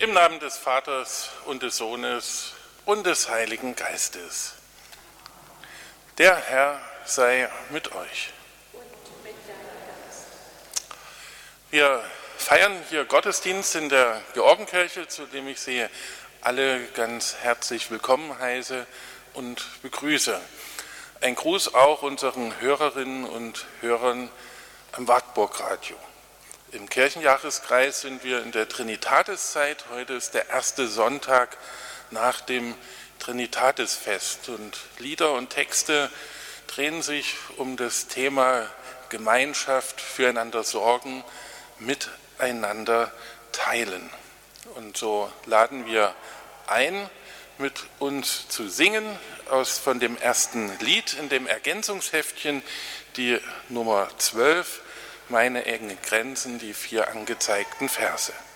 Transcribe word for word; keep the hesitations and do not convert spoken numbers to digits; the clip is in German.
Im Namen des Vaters und des Sohnes und des Heiligen Geistes. Der Herr sei mit euch. Und mit deinem Geist. Wir feiern hier Gottesdienst in der Georgenkirche, zu dem ich Sie alle ganz herzlich willkommen heiße und begrüße. Ein Gruß auch unseren Hörerinnen und Hörern am Wartburg-Radio. Im Kirchenjahreskreis sind wir in der Trinitatiszeit. Heute ist der erste Sonntag nach dem Trinitatisfest. Und Lieder und Texte drehen sich um das Thema Gemeinschaft, füreinander sorgen, miteinander teilen. Und so laden wir ein, mit uns zu singen aus von dem ersten Lied in dem Ergänzungsheftchen, die Nummer zwölf, Meine engen Grenzen, die vier angezeigten Verse.